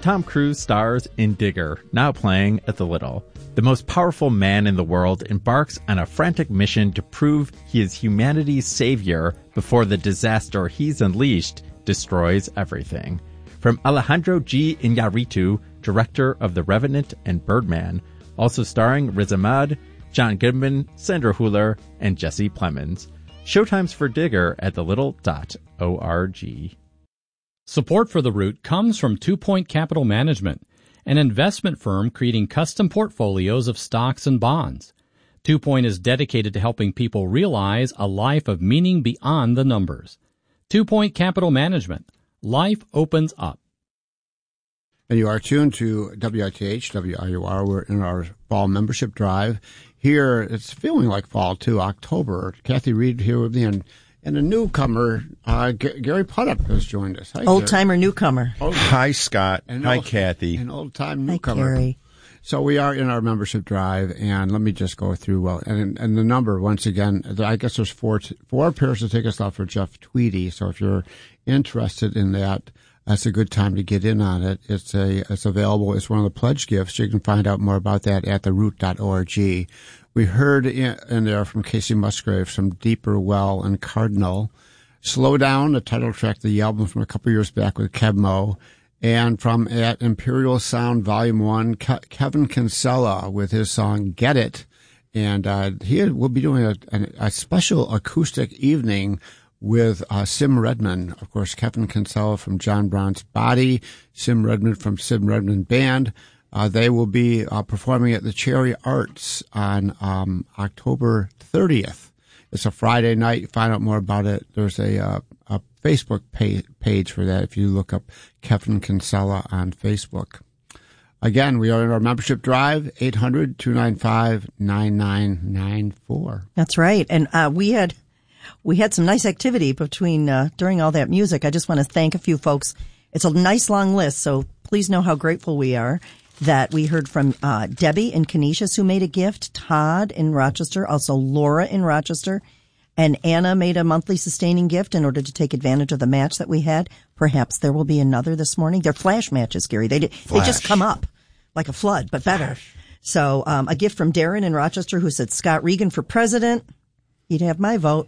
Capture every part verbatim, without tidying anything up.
Tom Cruise stars in Digger, now playing at the Little. The most powerful man in the world embarks on a frantic mission to prove he is humanity's savior before the disaster he's unleashed destroys everything. From Alejandro G. Iñárritu, director of The Revenant and Birdman, also starring Riz Ahmed, John Goodman, Sandra Hüller, and Jesse Plemons. Showtimes for Digger at the little dot org. Support for The Root comes from Two Point Capital Management, an investment firm creating custom portfolios of stocks and bonds. Two Point is dedicated to helping people realize a life of meaning beyond the numbers. Two Point Capital Management. Life opens up. And you are tuned to W I T H, W I U R. We're in our fall membership drive. Here, it's feeling like fall, too, October. Kathy Reed here with me, and, and a newcomer, uh, G- Gary Puttup has joined us. Old-timer newcomer. Old- Hi, Scott. An Hi, old, Kathy. An old-time Hi, newcomer. Gary. So we are in our membership drive, and let me just go through, well, and, and the number, once again, I guess there's four, four pairs of tickets left for Jeff Tweedy, so if you're interested in that, that's a good time to get in on it. It's a it's available. It's one of the pledge gifts. You can find out more about that at the root dot org. We heard in, in there from Casey Musgrave some Deeper Well and Cardinal. Slow Down, the title track, the album from a couple years back with Kebmo. And from at Imperial Sound Volume one, Ke- Kevin Kinsella with his song Get It. And uh, he will be doing a, a, a special acoustic evening with uh, Sim Redmond. Of course, Kevin Kinsella from John Brown's Body, Sim Redmond from Sim Redmond Band. Uh, they will be uh, performing at the Cherry Arts on um, October thirtieth. It's a Friday night. Find out more about it. There's a, uh, a Facebook page, page for that if you look up Kevin Kinsella on Facebook. Again, we are in our membership drive, eight hundred, two nine five, nine nine nine four. That's right. And uh, we had... We had some nice activity between uh, during all that music. I just want to thank a few folks. It's a nice long list, so please know how grateful we are that we heard from uh, Debbie in Canisius, who made a gift, Todd in Rochester, also Laura in Rochester, and Anna made a monthly sustaining gift in order to take advantage of the match that we had. Perhaps there will be another this morning. They're flash matches, Gary. They did, they just come up like a flood, but better. Flash. So um, a gift from Darren in Rochester, who said Scott Regan for president. He'd have my vote.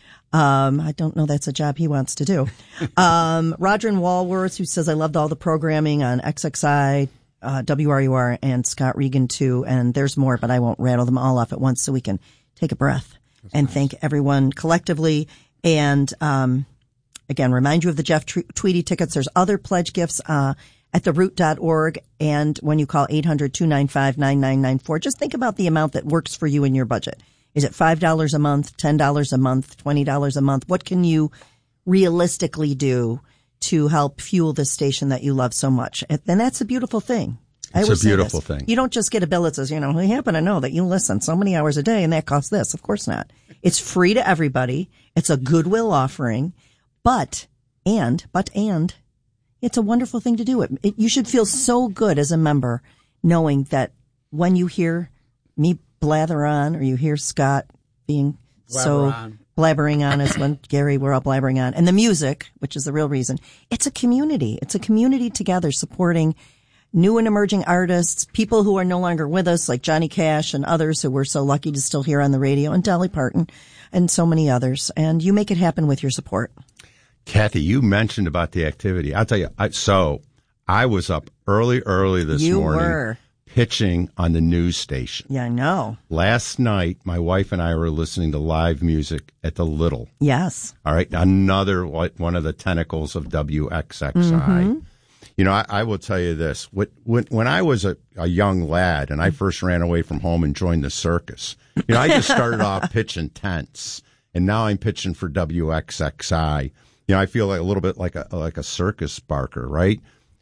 Um, I don't know that's a job he wants to do. Um, Roger in Walworth, who says, I loved all the programming on X X I, uh, W R U R, and Scott Regan, too. And there's more, but I won't rattle them all off at once so we can take a breath that's and nice. Thank everyone collectively. And um, again, remind you of the Jeff Tweedy tickets. There's other pledge gifts uh, at the root dot org. And when you call eight hundred, two nine five, nine nine nine four, just think about the amount that works for you in your budget. Is it five dollars a month, ten dollars a month, twenty dollars a month? What can you realistically do to help fuel this station that you love so much? And that's a beautiful thing. I It's a beautiful thing. You don't just get a bill that says, you know, we happen to know that you listen so many hours a day and that costs this. Of course not. It's free to everybody. It's a goodwill offering. But, and, but, and, it's a wonderful thing to do. It, it, you should feel so good as a member knowing that when you hear me blather on, or you hear Scott being Blabber so on. blabbering on as when Gary, we're all blabbering on, and the music, which is the real reason. It's a community. It's a community together supporting new and emerging artists, people who are no longer with us, like Johnny Cash and others who we're so lucky to still hear on the radio, and Dolly Parton, and so many others. And you make it happen with your support. Kathy, you mentioned about the activity. I'll tell you, I, so I was up early, early this you morning. You were. Pitching on the news station. Yeah, I know. Last night, my wife and I were listening to live music at the Little. Yes. All right. Another one of the tentacles of W X X I. Mm-hmm. You know, I, I will tell you this. When, when I was a, a young lad and I first ran away from home and joined the circus, you know, I just started off pitching tents, and now I'm pitching for W X X I. You know, I feel like a little bit like a like a circus barker, right?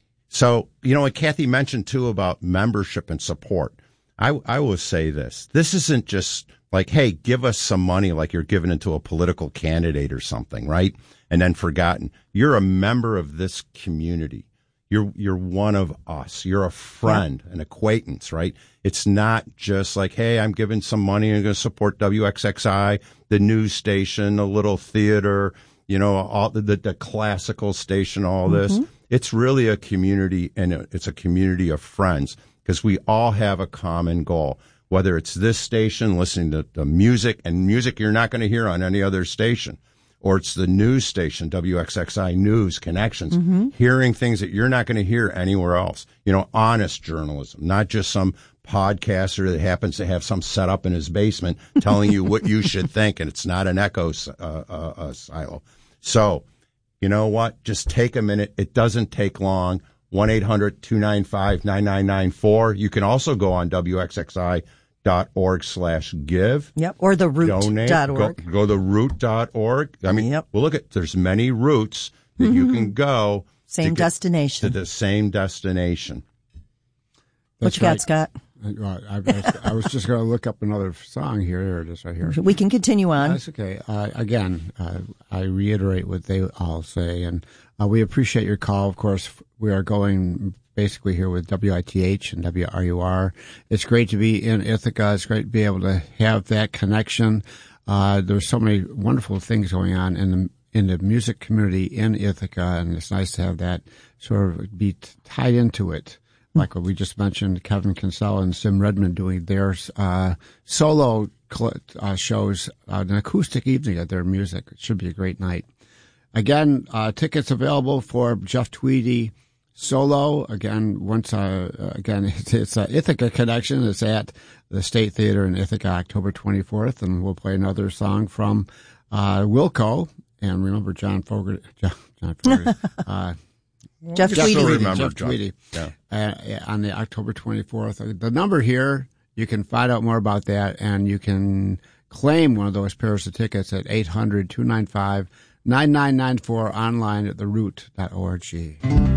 So, you know, what Kathy mentioned, too, about membership and support. I, I will say this. This isn't just like, hey, give us some money like you're giving it to a political candidate or something, right? And then forgotten. You're a member of this community. You're you're one of us. You're a friend, an acquaintance, right? It's not just like, hey, I'm giving some money and I'm going to support W X X I, the news station, a little theater, you know, all the, the, the classical station, all this. Mm-hmm. it's really a community, and it's a community of friends, because we all have a common goal. Whether it's this station, listening to the music, and music you're not going to hear on any other station, or it's the news station, W X X I News Connections, mm-hmm. hearing things that you're not going to hear anywhere else. You know, honest journalism, not just some podcaster that happens to have some set up in his basement telling you what you should think, and it's not an echo uh, uh, uh, silo. So, you know what? Just take a minute. It doesn't take long. one eight hundred two nine five nine nine nine four. You can also go on W X X I dot org slash give. Yep, or the root dot org. Go, go the root dot org. I mean, yep. well, look at, there's many routes that mm-hmm. you can go. Same to destination. To the same destination. That's what you right. got, Scott? I, I, I was just going to look up another song here. Here it is right here. We can continue on. That's okay. Uh, again, uh, I reiterate what they all say, and uh, we appreciate your call. Of course, we are going basically here with W I T H and W R U R. It's great to be in Ithaca. It's great to be able to have that connection. Uh, there's so many wonderful things going on in the in the music community in Ithaca, and it's nice to have that sort of be t- tied into it. Like what we just mentioned, Kevin Kinsella and Sim Redmond doing their uh, solo cl- uh, shows, uh, an acoustic evening of their music. It should be a great night. Again, uh, tickets available for Jeff Tweedy solo. Again, once uh, again, it's, it's a Ithaca Connection. It's at the State Theater in Ithaca, October twenty-fourth, and we'll play another song from uh, Wilco. And remember, John Fogerty. John, John Fogerty. uh, Jeff Tweedy. Remember Jeff Tweedy. Yeah. Uh, on the October twenty-fourth. The number here, you can find out more about that, and you can claim one of those pairs of tickets at eight hundred two nine five nine nine nine four online at the root dot org.